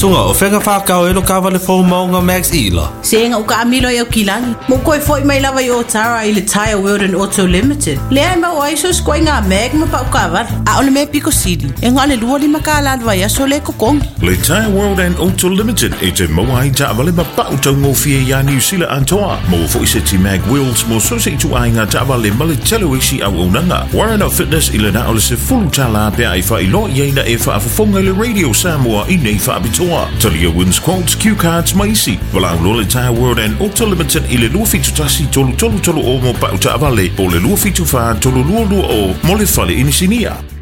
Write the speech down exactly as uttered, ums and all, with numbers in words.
sunga o whenga whakau e lo ka wale fo maunga Max Ila. Senga uka amilo e o kilangi. Mo koe foi mai lava i o Tara i le Tire World and Auto Limited. Le ai mau aiso skoi ngā meg ma pa uka wale. A ole me Pico City. E ngā le lua li maka alalwa ia so le kokongi. Le Tire World and Auto Limited e te mau ai ta wale ma pa utau ngō fia ia New Zealand antoa. Mo fo i se ti mag wheels mo so se i tu ai ngā ta wale ma le telo isi au unanga. Warren Fitness i le na ole se fulu tala pia i wha i lo i eina e wha afafonga le Radio Samoa i nei wha abitoa. Talia wins quotes, cue cards, maisi. Walau lo le Tire World and Auto Limited i le lua fitu tasi tolu tolu tolu o mo pa uta avale o le lua fitu wha tolu lua lua o mo le whale inisinia.